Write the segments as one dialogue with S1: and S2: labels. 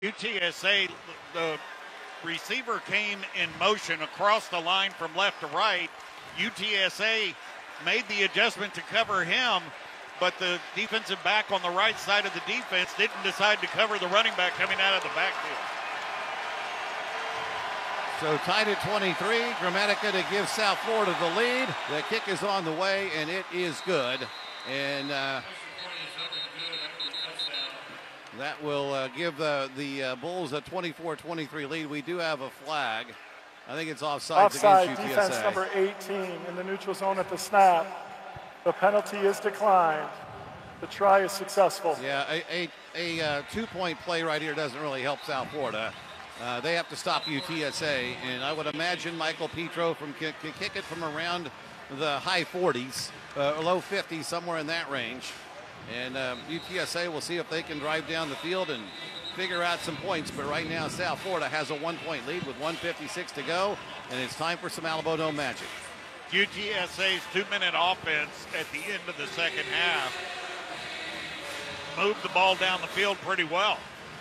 S1: UTSA, the receiver came in motion across the line from left to right. UTSA made the adjustment to cover him, but the defensive back on the right side of the defense didn't decide to cover the running back coming out of the backfield.
S2: So tied at 23, Gramatica to give South Florida the lead. The kick is on the way, and it is good. And that will give the Bulls a 24-23 lead. We do have a flag. I think it's offside against UTSA.
S3: Defense number 18 in the neutral zone at the snap. The penalty is declined. The try is successful.
S2: Yeah, a two-point play right here doesn't really help South Florida. They have to stop UTSA, and I would imagine Michael Petro can kick it from around the high 40s, low 50s, somewhere in that range. And UTSA will see if they can drive down the field and figure out some points. But right now, South Florida has a 1-point lead with 1:56 to go, and it's time for some Alamo Dome magic.
S1: UTSA's 2-minute offense at the end of the second half moved the ball down the field pretty well.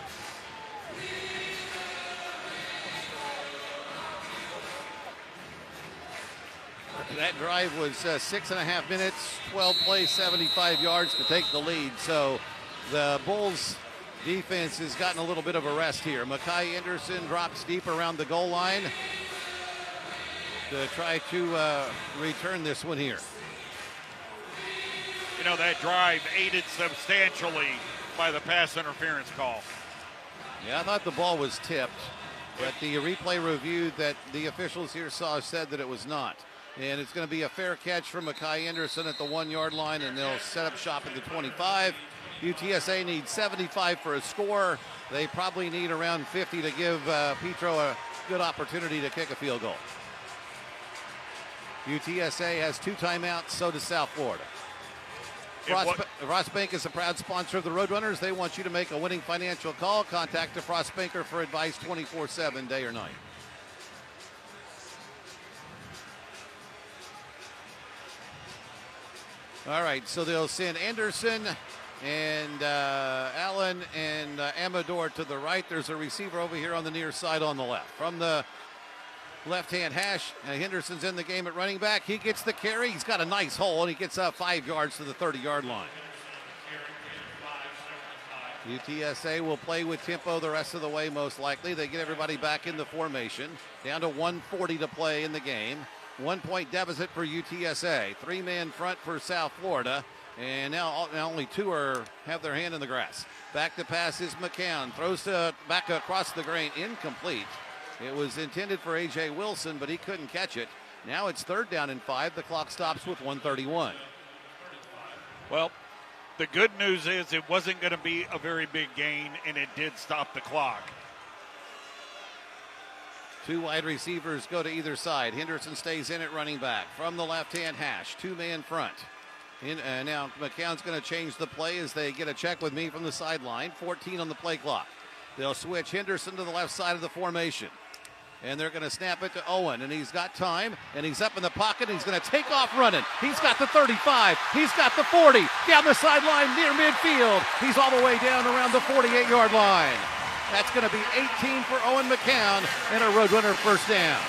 S2: That drive was 6.5 minutes, 12 plays, 75 yards to take the lead. So the Bulls defense has gotten a little bit of a rest here. Makai Anderson drops deep around the goal line to try to return this one here.
S1: You know, that drive aided substantially by the pass interference call.
S2: Yeah, I thought the ball was tipped, but the replay review that the officials here saw said that it was not. And it's going to be a fair catch from Makai Anderson at the 1-yard line, and they'll set up shop at the 25. UTSA needs 75 for a score. They probably need around 50 to give Petro a good opportunity to kick a field goal. UTSA has 2 timeouts, so does South Florida. Ross Bank is a proud sponsor of the Roadrunners. They want you to make a winning financial call. Contact a Ross Banker for advice 24/7, day or night. All right, so they'll send Anderson and Allen and Amador to the right. There's a receiver over here on the near side on the left. From the left-hand hash, Henderson's in the game at running back. He gets the carry. He's got a nice hole, and he gets 5 yards to the 30-yard line. UTSA will play with tempo the rest of the way, most likely. They get everybody back in the formation. Down to 1:40 to play in the game. 1-point deficit for UTSA. 3-man front for South Florida. And now only 2 have their hand in the grass. Back to pass is McCown. Throws back across the grain. Incomplete. It was intended for A.J. Wilson, but he couldn't catch it. Now it's 3rd down and 5. The clock stops with 1:31.
S1: Well, the good news is it wasn't going to be a very big gain, and it did stop the clock.
S2: 2 wide receivers go to either side. Henderson stays in at running back. From the left-hand hash, 2-man front. Now McCown's going to change the play as they get a check with me from the sideline. 14 on the play clock. They'll switch Henderson to the left side of the formation. And they're going to snap it to Owen, and he's got time, and he's up in the pocket, and he's going to take off running. He's got the 35. He's got the 40. Down the sideline near midfield. He's all the way down around the 48-yard line. That's going to be 18 for Owen McCown and a Roadrunner first down.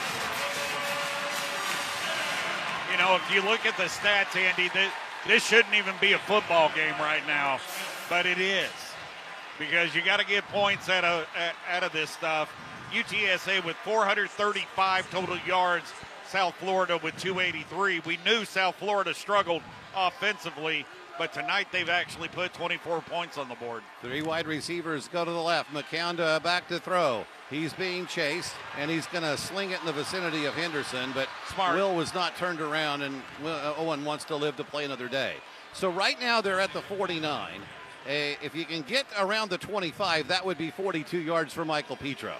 S1: You know, if you look at the stats, Andy, this shouldn't even be a football game right now, but it is, because you got to get points out of this stuff. UTSA with 435 total yards, South Florida with 283. We knew South Florida struggled offensively, but tonight they've actually put 24 points on the board.
S2: 3 wide receivers go to the left. McCown back to throw. He's being chased, and he's going to sling it in the vicinity of Henderson, but
S1: Smart.
S2: Will was not turned around, and Owen wants to live to play another day. So right now they're at the 49. If you can get around the 25, that would be 42 yards for Michael Petro.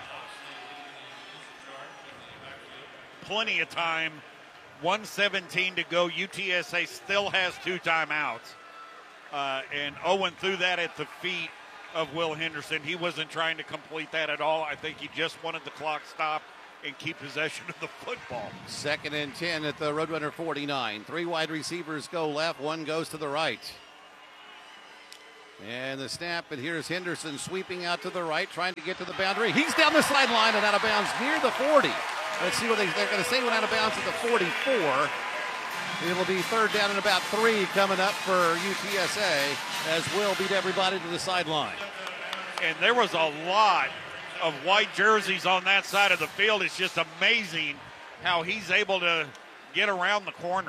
S1: Plenty of time. 1:17 to go. UTSA still has 2 timeouts. And Owen threw that at the feet of Will Henderson. He wasn't trying to complete that at all. I think he just wanted the clock stopped and keep possession of the football.
S2: 2nd and 10 at the Roadrunner 49. 3 wide receivers go left. 1 goes to the right. And the snap, and here's Henderson sweeping out to the right, trying to get to the boundary. He's down the sideline and out of bounds near the 40. Let's see what they're going to say when out of bounds at the 44. It'll be third down and about 3 coming up for UTSA as Will beat everybody to the sideline.
S1: And there was a lot of white jerseys on that side of the field. It's just amazing how he's able to get around the corner.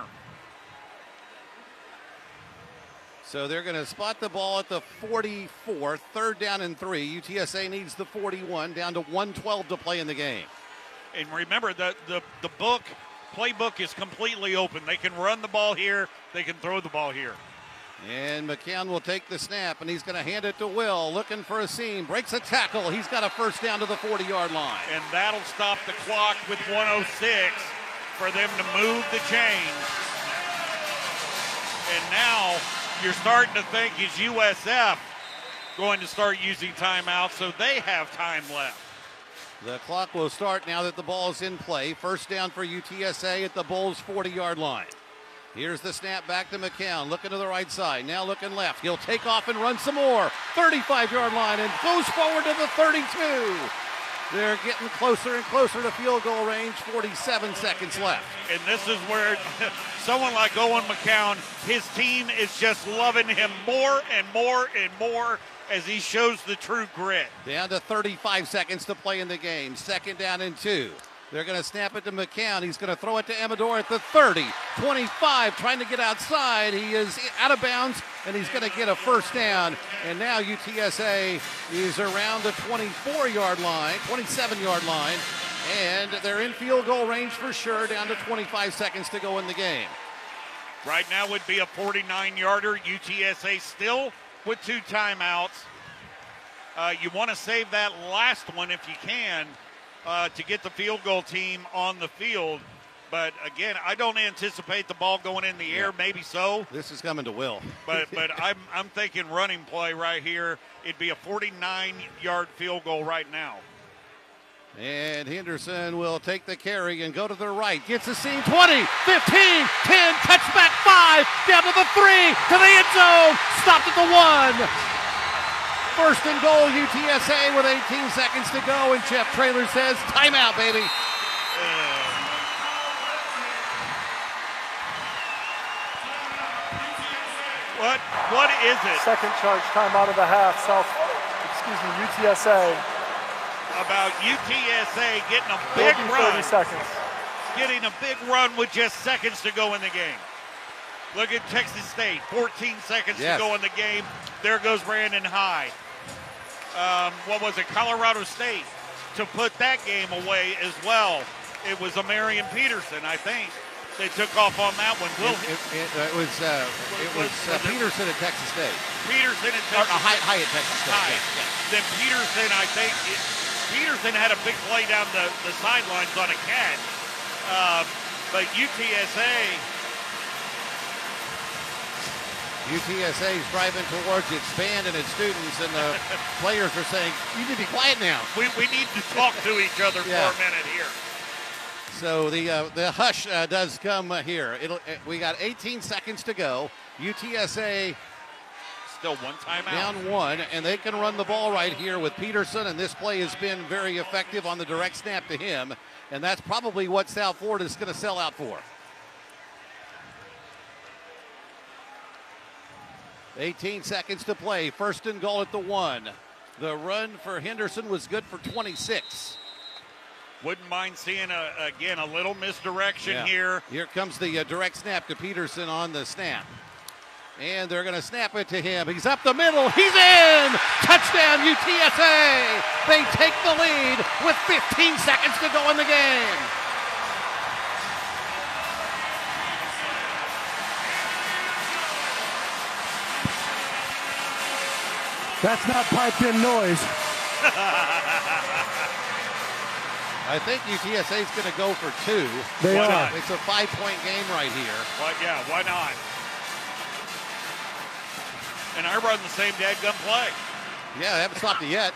S2: So they're going to spot the ball at the 44, third down and 3. UTSA needs the 41, down to 1:12 to play in the game.
S1: And remember, the playbook is completely open. They can run the ball here. They can throw the ball here.
S2: And McCown will take the snap, and he's going to hand it to Will, looking for a seam. Breaks a tackle. He's got a first down to the 40-yard line.
S1: And that'll stop the clock with 1:06 for them to move the chains. And now you're starting to think, is USF going to start using timeouts so they have time left?
S2: The clock will start now that the ball is in play. First down for UTSA at the Bulls' 40-yard line. Here's the snap back to McCown, looking to the right side, now looking left. He'll take off and run some more. 35-yard line and goes forward to the 32. They're getting closer and closer to field goal range, 47 seconds left.
S1: And this is where someone like Owen McCown, his team is just loving him more and more and more as he shows the true grit.
S2: Down to 35 seconds to play in the game. Second down and 2. They're going to snap it to McCown. He's going to throw it to Amador at the 30. 25, trying to get outside. He is out of bounds, and he's going to get a first down. And now UTSA is around the 24-yard line, 27-yard line. And they're in field goal range for sure, down to 25 seconds to go in the game.
S1: Right now would be a 49-yarder. UTSA still with 2 timeouts. You want to save that last one if you can to get the field goal team on the field. But, again, I don't anticipate the ball going in the air. Maybe so.
S2: This is coming to Will.
S1: But I'm thinking running play right here. It'd be a 49-yard field goal right now.
S2: And Henderson will take the carry and go to the right. Gets a seam. 20, 15, 10, touchback 5, down to the 3, to the end zone. Stopped at the 1. First and goal, UTSA with 18 seconds to go. And Jeff Traylor says, timeout, baby.
S1: What is it?
S3: Second charge timeout of the half. UTSA.
S1: About UTSA getting a big run.
S3: 30 seconds.
S1: Getting a big run with just seconds to go in the game. Look at Texas State, 14 seconds to go in the game. There goes Brandon High. What was it, Colorado State, to put that game away as well. It was a Marion Peterson, I think. They took off on that one.
S2: It was Peterson at Texas State.
S1: Peterson at Texas State.
S2: High at Texas State.
S1: High.
S2: Yeah.
S1: Then Peterson, I think, Peterson had a big play down the sidelines on a catch. But UTSA
S2: is driving towards its band and its students, and the players are saying, you need to be quiet now.
S1: We need to talk to each other for a minute here.
S2: So the hush does come here. We got 18 seconds to go. UTSA
S1: still 1 timeout.
S2: Down 1, and they can run the ball right here with Peterson, and this play has been very effective on the direct snap to him, and that's probably what South Florida is going to sell out for. 18 seconds to play. First and goal at the 1. The run for Henderson was good for 26.
S1: Wouldn't mind seeing, again, a little misdirection here.
S2: Here comes the direct snap to Peterson on the snap. And they're going to snap it to him. He's up the middle. He's in! Touchdown, UTSA! They take the lead with 15 seconds to go in the game.
S4: That's not piped in noise.
S2: I think UTSA is going to go for 2.
S4: They are.
S2: It's a 5-point game right here.
S1: Well, yeah, why not? And I run the same dadgum play.
S2: Yeah, they haven't stopped it yet.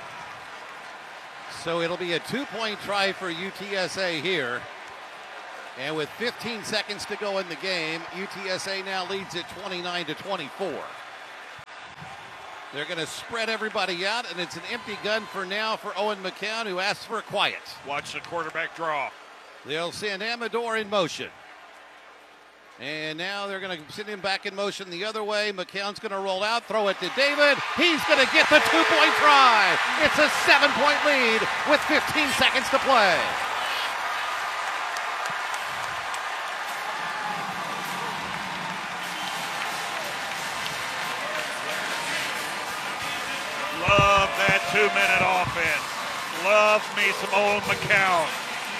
S2: So it'll be a 2-point try for UTSA here. And with 15 seconds to go in the game, UTSA now leads it 29-24. They're going to spread everybody out, and it's an empty gun for now for Owen McCown, who asks for quiet.
S1: Watch the quarterback draw.
S2: They'll send Amador in motion. And now they're going to send him back in motion the other way. McCown's going to roll out, throw it to David. He's going to get the 2-point try. It's a 7-point lead with 15 seconds to play.
S1: Love that 2-minute offense. Love me some Owen McCown.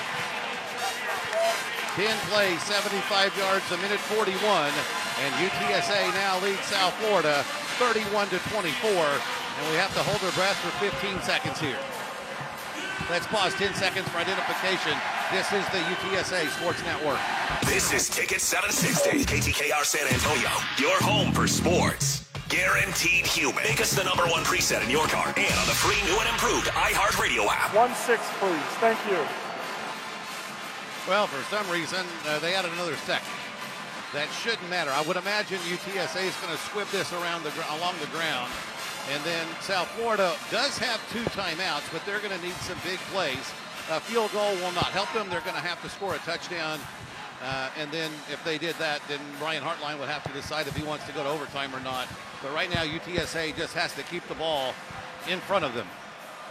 S2: 10 plays, 75 yards, a minute 41, and UTSA now leads South Florida 31-24, and we have to hold our breath for 15 seconds here. Let's pause 10 seconds for identification. This is the UTSA Sports Network.
S5: This is Ticket 760, KTKR San Antonio, your home for sports. Guaranteed human. Make us the #1 preset in your car and on the free new and improved iHeartRadio app.
S3: 1-6, please. Thank you.
S2: Well, for some reason, they added another second. That shouldn't matter. I would imagine UTSA is going to squib this along the ground. And then South Florida does have 2 timeouts, but they're going to need some big plays. A field goal will not help them. They're going to have to score a touchdown. And then if they did that, then Brian Hartline would have to decide if he wants to go to overtime or not. But right now, UTSA just has to keep the ball in front of them.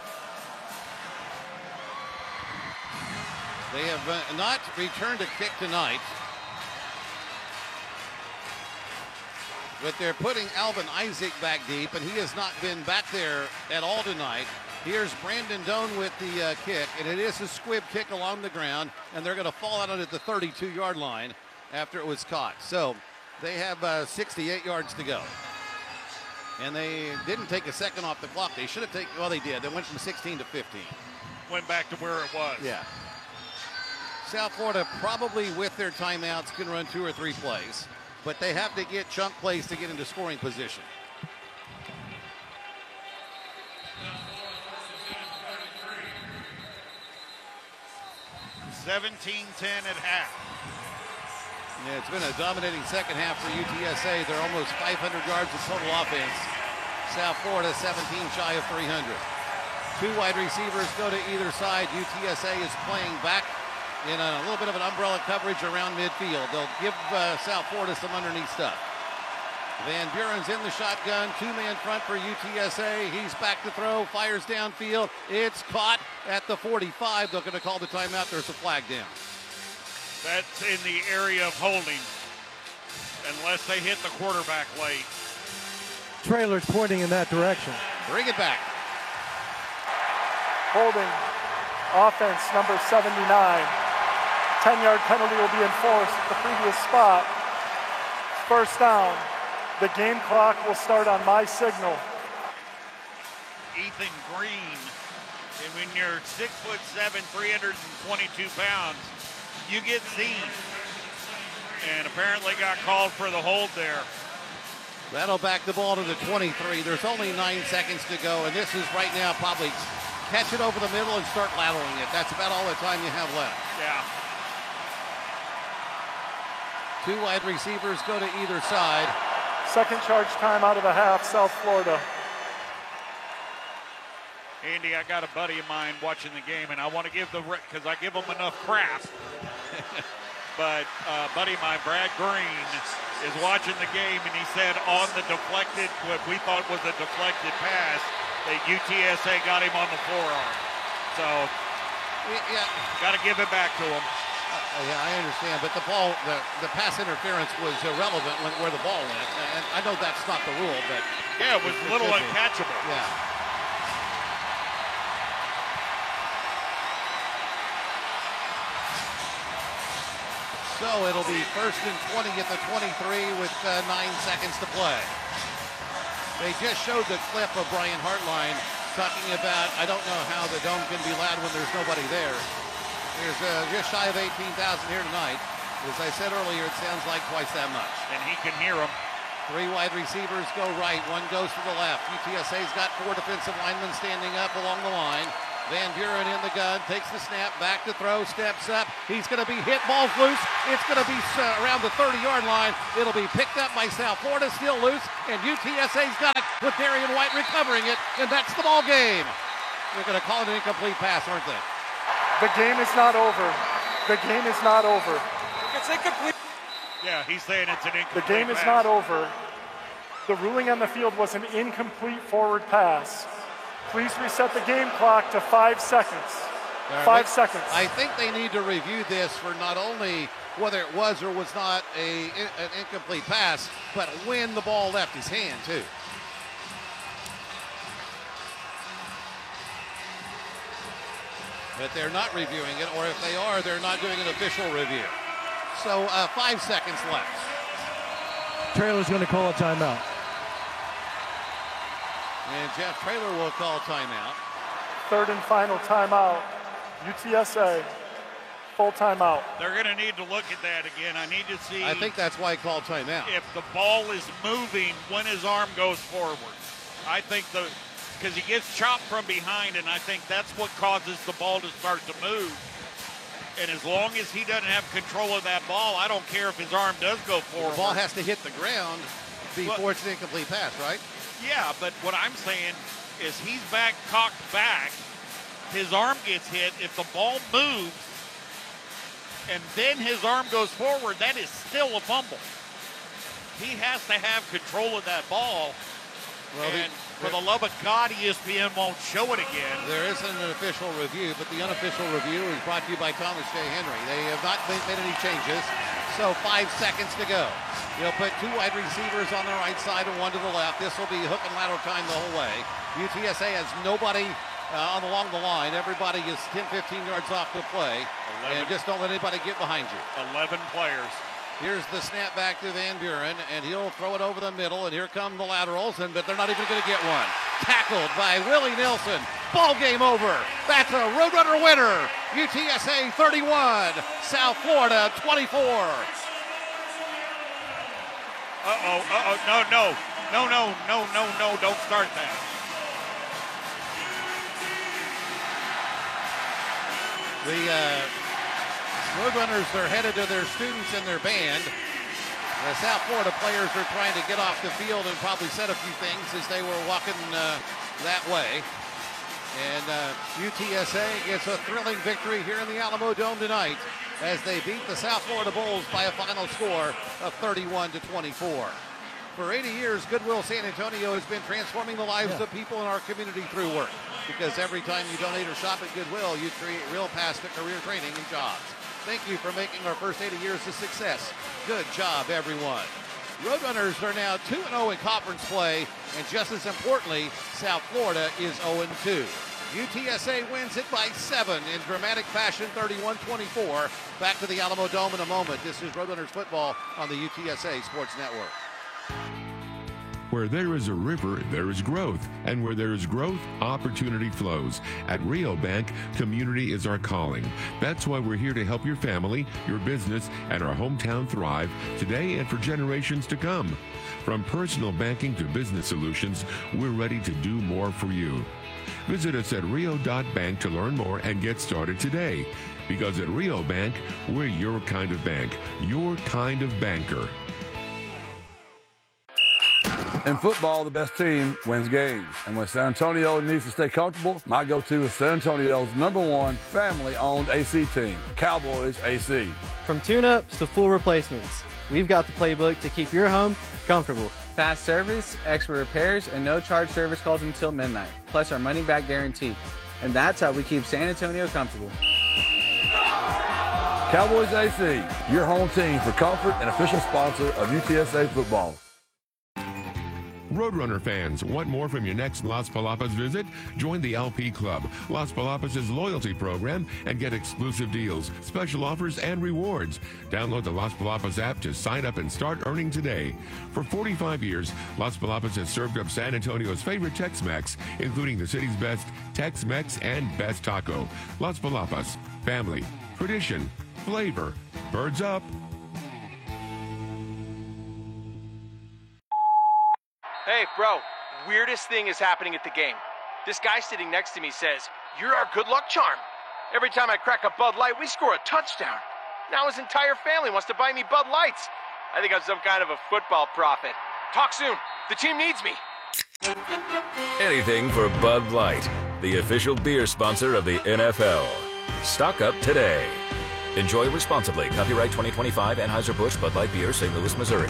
S2: They have not returned a kick tonight. But they're putting Alvin Isaac back deep, and he has not been back there at all tonight. Here's Brandon Doan with the kick, and it is a squib kick along the ground, and they're going to fall out at the 32-yard line after it was caught. So they have 68 yards to go. And they didn't take a second off the clock. They should have taken, well, they did. They went from 16 to 15.
S1: Went back to where it was.
S2: Yeah. South Florida probably with their timeouts can run 2 or 3 plays, but they have to get chunk plays to get into scoring position.
S1: $17-10 at half.
S2: Yeah, it's been a dominating second half for UTSA. They're almost 500 yards of total offense. South Florida 17 shy of 300. 2 wide receivers go to either side. UTSA is playing back in a little bit of an umbrella coverage around midfield. They'll give South Florida some underneath stuff. Van Buren's in the shotgun, 2-man front for UTSA. He's back to throw, fires downfield. It's caught at the 45. They're going to call the timeout. There's a flag down.
S1: That's in the area of holding, unless they hit the quarterback late.
S4: Trailer's pointing in that direction.
S2: Bring it back.
S3: Holding offense number 79. 10-yard penalty will be enforced at the previous spot. First down. The game clock will start on my signal.
S1: Ethan Green, and when you're 6'7", 322 pounds, you get seen. And apparently got called for the hold there.
S2: That'll back the ball to the 23. There's only 9 seconds to go, and this is right now probably catch it over the middle and start lateralling it. That's about all the time you have left.
S1: Yeah.
S2: 2 wide receivers go to either side.
S3: Second charge time out of the half, South Florida.
S1: Andy, I got a buddy of mine watching the game, and I want to give because I give them enough crap. But a buddy of mine, Brad Green, is watching the game, and he said on the deflected, what we thought was a deflected pass, that UTSA got him on the forearm. So,
S2: Yeah,
S1: got to give it back to him.
S2: yeah, I understand, but the ball, the pass interference was irrelevant where the ball went. And I know that's not the rule, but
S1: Yeah, it was a little
S2: should be.
S1: uncatchable.
S2: Yeah. So it'll be 1st and 20 at the 23 with 9 seconds to play. They just showed the clip of Brian Hartline talking about, I don't know how the dome can be loud when there's nobody there. There's just shy of 18,000 here tonight. As I said earlier, it sounds like twice that much.
S1: And he can hear them.
S2: 3 wide receivers go right, 1 goes to the left. UTSA's got 4 defensive linemen standing up along the line. Van Buren in the gun, takes the snap, back to throw, steps up. He's going to be hit, ball's loose. It's going to be around the 30-yard line. It'll be picked up by South Florida, still loose, and UTSA's got it with Darian White recovering it, and that's the ball game. They're going to call it an incomplete pass, aren't they?
S3: The game is not over. The game is not over.
S6: It's incomplete.
S1: Yeah, he's saying it's an incomplete
S3: The game is not over. The ruling on the field was an incomplete forward pass. Please reset the game clock to 5 seconds. 5 seconds.
S2: I think they need to review this for not only whether it was or was not an incomplete pass, but when the ball left his hand, too. But they're not reviewing it, or if they are, they're not doing an official review. So 5 seconds left.
S4: Traylor's going to call a timeout.
S2: And Jeff Traylor will call timeout.
S3: Third and final timeout. UTSA, full timeout.
S1: They're going to need to look at that again. I need to see.
S2: I think that's why he called timeout.
S1: If the ball is moving when his arm goes forward. I think because he gets chopped from behind, and I think that's what causes the ball to start to move. And as long as he doesn't have control of that ball, I don't care if his arm does go forward.
S2: The ball has to hit the ground before it's an incomplete pass, right?
S1: Yeah, but what I'm saying is he's cocked back. His arm gets hit. If the ball moves and then his arm goes forward, that is still a fumble. He has to have control of that ball. Well, and for the love of God, ESPN won't show it again.
S2: There isn't an official review, but the unofficial review is brought to you by Thomas J. Henry. They have not made any changes, so 5 seconds to go. You'll put 2 wide receivers on the right side and 1 to the left. This will be hook and ladder time the whole way. UTSA has nobody along the line. Everybody is 10, 15 yards off the play. And just don't let anybody get behind you.
S1: 11 players.
S2: Here's the snap back to Van Buren, and he'll throw it over the middle, and here come the laterals, but they're not even going to get one. Tackled by Willie Nelson. Ball game over. That's a Roadrunner winner. UTSA 31, South Florida 24.
S1: No, don't start that.
S2: The Roadrunners are headed to their students and their band. The South Florida players are trying to get off the field and probably said a few things as they were walking that way. And UTSA gets a thrilling victory here in the Alamo Dome tonight as they beat the South Florida Bulls by a final score of 31-24. For 80 years, Goodwill San Antonio has been transforming the lives of people in our community through work. Because every time you donate or shop at Goodwill, you create real paths to career training and jobs. Thank you for making our first 80 years a success. Good job, everyone. Roadrunners are now 2-0 in conference play, and just as importantly, South Florida is 0-2. UTSA wins it by 7 in dramatic fashion, 31-24. Back to the Alamo Dome in a moment. This is Roadrunners football on the UTSA Sports Network.
S7: Where there is a river, there is growth. And where there is growth, opportunity flows. At Rio Bank, community is our calling. That's why we're here to help your family, your business, and our hometown thrive today and for generations to come. From personal banking to business solutions, we're ready to do more for you. Visit us at rio.bank to learn more and get started today. Because at Rio Bank, we're your kind of bank, your kind of banker.
S8: In football, the best team wins games. And when San Antonio needs to stay comfortable, my go-to is San Antonio's #1 family-owned AC team, Cowboys AC.
S9: From tune-ups to full replacements, we've got the playbook to keep your home comfortable. Fast service, expert repairs, and no charge service calls until midnight, plus our money-back guarantee. And that's how we keep San Antonio comfortable.
S8: Cowboys AC, your home team for comfort and official sponsor of UTSA football.
S7: Roadrunner fans, want more from your next Las Palapas visit? Join the LP Club, Las Palapas' loyalty program, and get exclusive deals, special offers, and rewards. Download the Las Palapas app to sign up and start earning today. For 45 years, Las Palapas has served up San Antonio's favorite Tex-Mex, including the city's best Tex-Mex and best taco. Las Palapas, family, tradition, flavor, birds up.
S6: Hey, bro, weirdest thing is happening at the game. This guy sitting next to me says, "You're our good luck charm. Every time I crack a Bud Light, we score a touchdown. Now his entire family wants to buy me Bud Lights. I think I'm some kind of a football prophet. Talk soon. The team needs me."
S10: Anything for Bud Light, the official beer sponsor of the NFL. Stock up today. Enjoy responsibly. Copyright 2025 Anheuser-Busch Bud Light Beer, St. Louis, Missouri.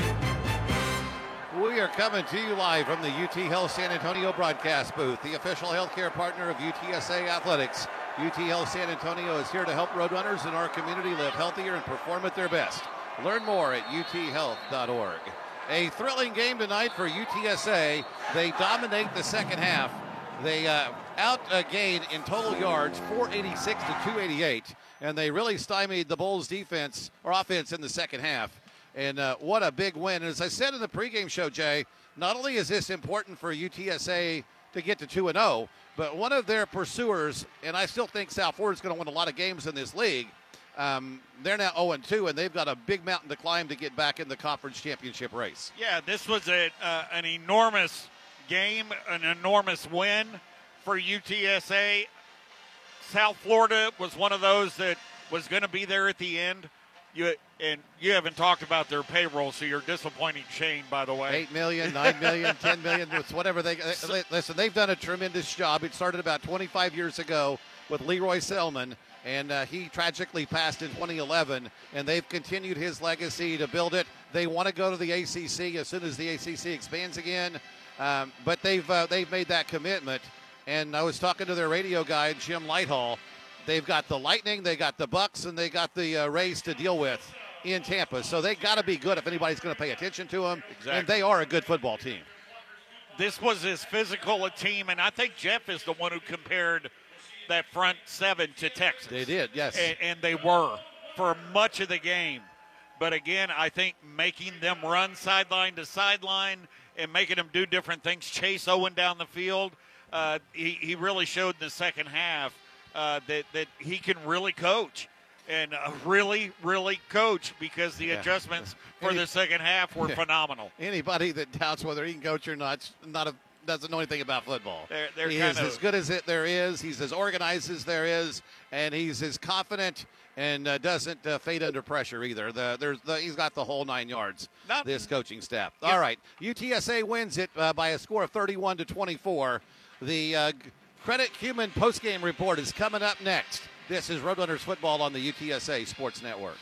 S2: We are coming to you live from the UT Health San Antonio broadcast booth, the official healthcare partner of UTSA Athletics. UT Health San Antonio is here to help Roadrunners in our community live healthier and perform at their best. Learn more at uthealth.org. A thrilling game tonight for UTSA. They dominate the second half. They outgained in total yards 486 to 288, and they really stymied the Bulls defense or offense in the second half. And what a big win. And as I said in the pregame show, Jay, not only is this important for UTSA to get to 2-0, but one of their pursuers, and I still think South Florida is going to win a lot of games in this league, they're now 0-2, and they've got a big mountain to climb to get back in the conference championship race.
S1: Yeah, this was an enormous game, an enormous win for UTSA. South Florida was one of those that was going to be there at the end. You haven't talked about their payroll, so you're disappointing Shane, by the way.
S2: $8 million, $9 million, $10 million, it's whatever they listen. They've done a tremendous job. It started about 25 years ago with Leroy Selman, and he tragically passed in 2011. And they've continued his legacy to build it. They want to go to the ACC as soon as the ACC expands again, but they've made that commitment. And I was talking to their radio guy, Jim Lighthall. They've got the Lightning, they got the Bucks, and they got the Rays to deal with in Tampa. So they got to be good if anybody's going to pay attention to them. Exactly. And they are a good football team.
S1: This was as physical a team, and I think Jeff is the one who compared that front seven to Texas.
S2: They did, yes.
S1: And they were for much of the game. But again, I think making them run sideline to sideline and making them do different things, chase Owen down the field, he really showed in the second half that he can really coach and really coach, because the adjustments for the second half were phenomenal.
S2: Anybody that doubts whether he can coach or not doesn't know anything about football.
S1: He
S2: is as good as there is. He's as organized as there is, and he's as confident and doesn't fade under pressure either. He's got the whole 9 yards. This coaching staff. Yeah. All right, UTSA wins it by a score of 31-24. The Credit Human postgame report is coming up next. This is Roadrunners football on the UTSA Sports Network.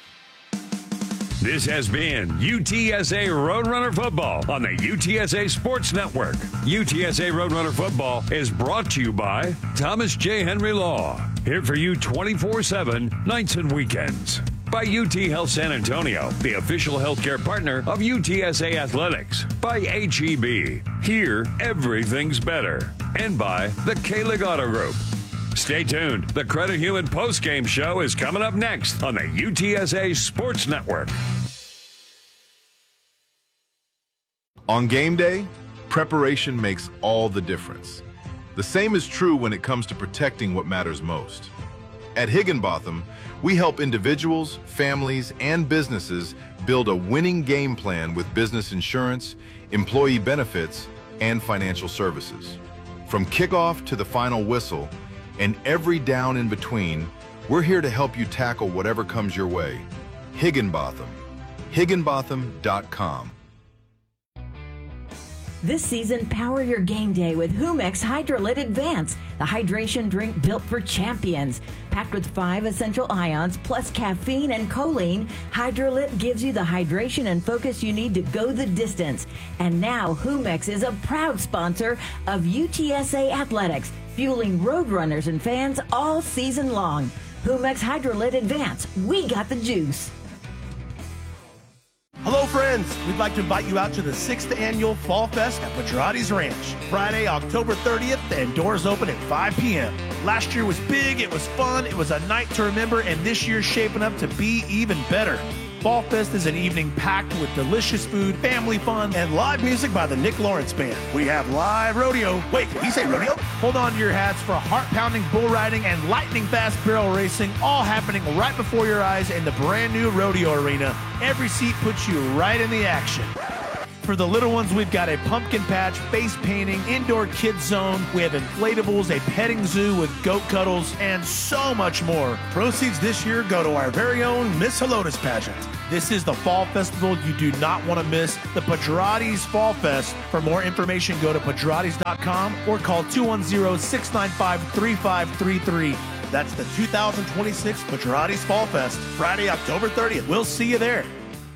S11: This has been UTSA Roadrunner football on the UTSA Sports Network. UTSA Roadrunner football is brought to you by Thomas J. Henry Law. Here for you 24/7, nights and weekends. By UT Health San Antonio, the official healthcare partner of UTSA Athletics. By HEB, here everything's better. And by the K-Lig Auto Group. Stay tuned. The Credit Human postgame show is coming up next on the UTSA Sports Network.
S12: On game day, preparation makes all the difference. The same is true when it comes to protecting what matters most. At Higginbotham, we help individuals, families, and businesses build a winning game plan with business insurance, employee benefits, and financial services. From kickoff to the final whistle, and every down in between, we're here to help you tackle whatever comes your way. Higginbotham. Higginbotham.com.
S13: This season, power your game day with Humex Hydrolit Advance, the hydration drink built for champions. Packed with 5 essential ions plus caffeine and choline, Hydrolit gives you the hydration and focus you need to go the distance. And now, Humex is a proud sponsor of UTSA Athletics, fueling Roadrunners and fans all season long. Humex Hydrolit Advance, we got the juice.
S14: Hello, friends. We'd like to invite you out to the 6th Annual Fall Fest at Petrotti's Ranch. Friday, October 30th, and doors open at 5 p.m. Last year was big, it was fun, it was a night to remember, and this year's shaping up to be even better. Fall Fest is an evening packed with delicious food, family fun, and live music by the Nick Lawrence Band. We have live rodeo. Wait, did he say rodeo? Hold on to your hats for heart-pounding bull riding and lightning-fast barrel racing, all happening right before your eyes in the brand-new rodeo arena. Every seat puts you right in the action. For the little ones, we've got a pumpkin patch, face painting, indoor kids zone. We have inflatables, a petting zoo with goat cuddles, and so much more. Proceeds this year go to our very own Miss Helotes pageant. This is the Fall Festival you do not want to miss, the Pedrates Fall Fest. For more information, go to pedrates.com or call 210-695-3533. That's the 2026 Pedrates Fall Fest, Friday, October 30th. We'll see you there.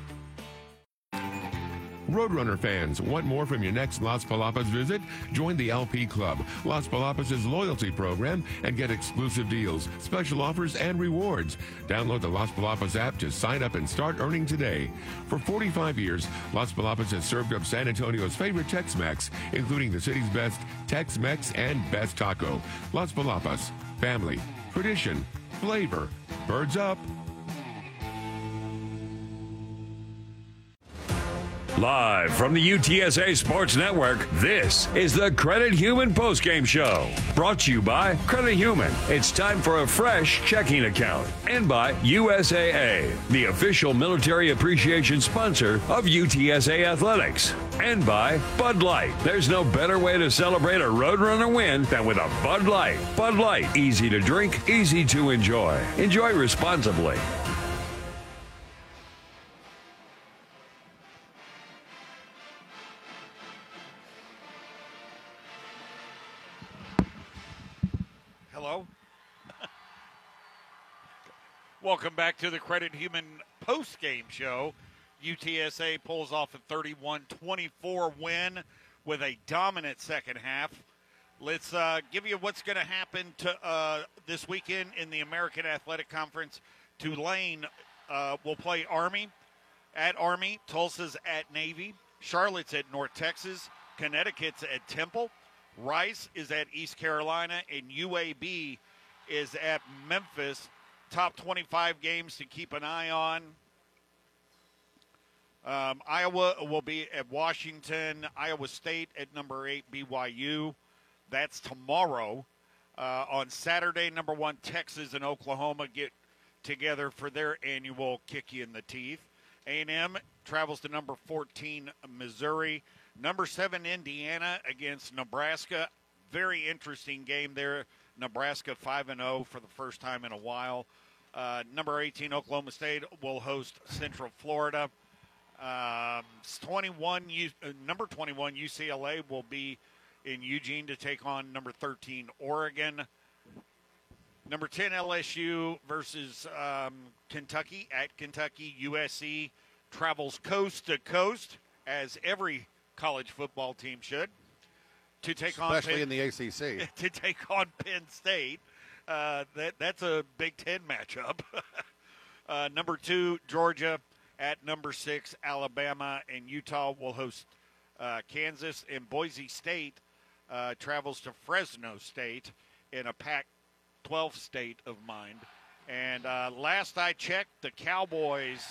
S7: Roadrunner fans, want more from your next Las Palapas visit? Join the LP Club, Las Palapas' loyalty program, and get exclusive deals, special offers, and rewards. Download the Las Palapas app to sign up and start earning today. For 45 years, Las Palapas has served up San Antonio's favorite Tex-Mex, including the city's best Tex-Mex and best taco. Las Palapas, family, tradition, flavor, birds up.
S11: Live from the UTSA Sports Network, this is the Credit Human Postgame Show. Brought to you by Credit Human. It's time for a fresh checking account. And by USAA, the official military appreciation sponsor of UTSA Athletics. And by Bud Light. There's no better way to celebrate a Roadrunner win than with a Bud Light. Bud Light, easy to drink, easy to enjoy. Enjoy responsibly.
S1: Hello. Welcome back to the Credit Human post-game show. UTSA pulls off a 31-24 win with a dominant second half. Let's give you what's going to happen to this weekend in the American Athletic Conference. Tulane will play Army at Army. Tulsa's at Navy. Charlotte's at North Texas. Connecticut's at Temple. Rice is at East Carolina, and UAB is at Memphis. Top 25 games to keep an eye on. Iowa will be at Washington. Iowa State at number 8, BYU. That's tomorrow. On Saturday, number 1, Texas and Oklahoma get together for their annual kick you in the teeth. A&M travels to number 14, Missouri. Number 7, Indiana against Nebraska. Very interesting game there. Nebraska 5-0 for the first time in a while. Number 18, Oklahoma State will host Central Florida. Number 21, UCLA will be in Eugene to take on number 13, Oregon. Number 10, LSU versus Kentucky at Kentucky. USC travels coast to coast, as every college football team should, to take
S2: especially in the ACC,
S1: to take on Penn State. That's a Big Ten matchup. Number 2, Georgia at number 6, Alabama, and Utah will host Kansas. And Boise State travels to Fresno State in a Pac-12 state of mind. And last I checked, the Cowboys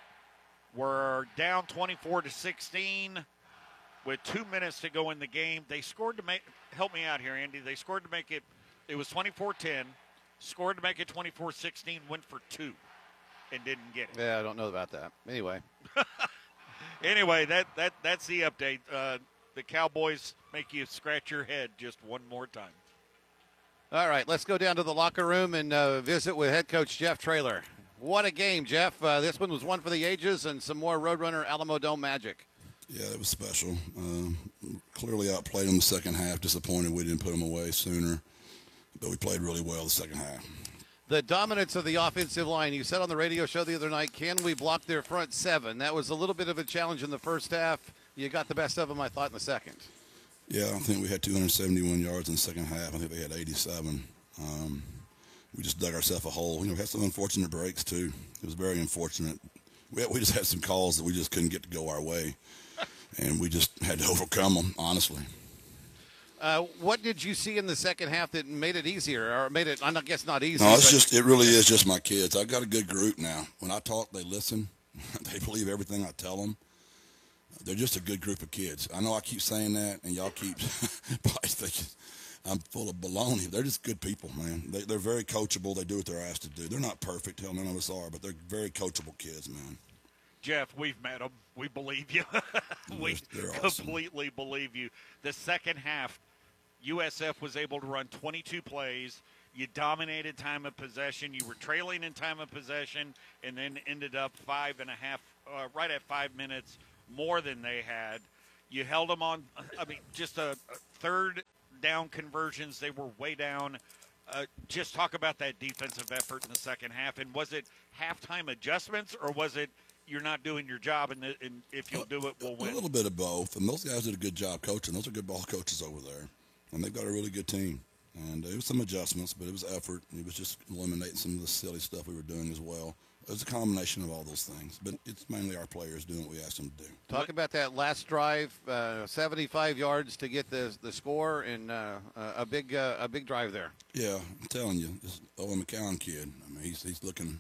S1: were down 24-16 with 2 minutes to go in the game. They scored to make – help me out here, Andy. They scored to make it – it was 24-10. Scored to make it 24-16, went for 2 and didn't get it.
S2: Yeah, I don't know about that. Anyway.
S1: Anyway, that's the update. The Cowboys make you scratch your head just one more time.
S2: All right, let's go down to the locker room and visit with head coach Jeff Traylor. What a game, Jeff. This one was one for the ages and some more Roadrunner Alamo Dome magic.
S15: Yeah, it was special. Clearly outplayed them the second half. Disappointed we didn't put them away sooner. But we played really well the second half.
S2: The dominance of the offensive line. You said on the radio show the other night, can we block their front 7? That was a little bit of a challenge in the first half. You got the best of them, I thought, in the second.
S15: Yeah, I think we had 271 yards in the second half. I think they had 87. We just dug ourselves a hole. We had some unfortunate breaks, too. It was very unfortunate. We just had some calls that we just couldn't get to go our way. And we just had to overcome them, honestly.
S2: What did you see in the second half that made it easier, or made it, I guess not easy?
S15: No, it really is just my kids. I've got a good group now. When I talk, they listen. They believe everything I tell them. They're just a good group of kids. I know I keep saying that, and y'all keep probably thinking I'm full of baloney. They're just good people, man. They're very coachable. They do what they're asked to do. They're not perfect. Hell, none of us are, but they're very coachable kids, man.
S1: Jeff, we've met them. We believe you. We completely believe you. The second half, USF was able to run 22 plays. You dominated time of possession. You were trailing in time of possession and then ended up right at 5 minutes more than they had. You held them on, just a third down conversions. They were way down. Just talk about that defensive effort in the second half. And was it halftime adjustments, or was it you're not doing your job, and if you'll do it, we'll win?
S15: A little bit of both. And those guys did a good job coaching. Those are good ball coaches over there. And they've got a really good team. And it was some adjustments, but it was effort. It was just eliminating some of the silly stuff we were doing as well. It was a combination of all those things. But it's mainly our players doing what we asked them to do.
S2: Talk about that last drive, 75 yards to get the score, and a big drive there.
S15: Yeah, I'm telling you, this Owen McCown kid. I mean, he's looking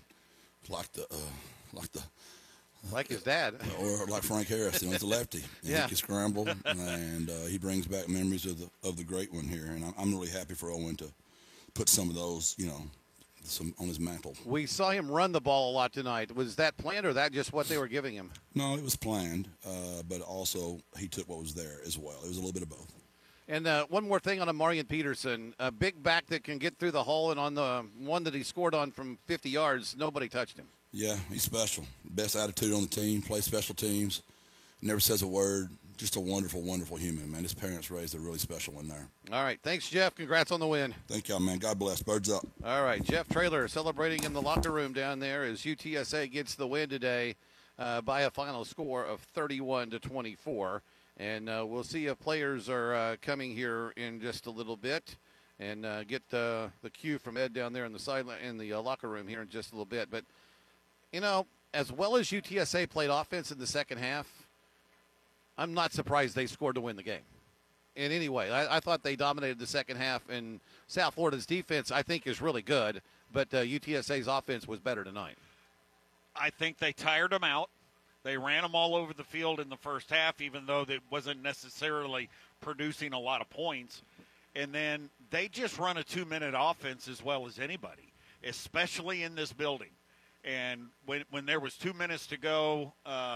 S15: like
S2: his dad,
S15: or like Frank Harris. He's a lefty. And
S2: yeah,
S15: he can scramble, and he brings back memories of the great one here. And I'm really happy for Owen to put some of those, some on his mantle.
S2: We saw him run the ball a lot tonight. Was that planned, or that just what they were giving him?
S15: No, it was planned, but also he took what was there as well. It was a little bit of both.
S2: And one more thing on Amarian Peterson, a big back that can get through the hole, and on the one that he scored on from 50 yards, nobody touched him.
S15: Yeah, he's special. Best attitude on the team, plays special teams, never says a word. Just a wonderful, wonderful human, man. His parents raised a really special one there.
S2: All right. Thanks, Jeff. Congrats on the win.
S15: Thank y'all, man. God bless. Birds up.
S2: All right. Jeff Traylor celebrating in the locker room down there as UTSA gets the win today by a final score of 31-24. And we'll see if players are coming here in just a little bit and get the cue from Ed down there in the locker room here in just a little bit. But, as well as UTSA played offense in the second half, I'm not surprised they scored to win the game. In any way, I thought they dominated the second half, and South Florida's defense, I think, is really good, but UTSA's offense was better tonight.
S1: I think they tired them out. They ran them all over the field in the first half, even though it wasn't necessarily producing a lot of points. And then they just run a 2-minute offense as well as anybody, especially in this building. And when there was 2 minutes to go,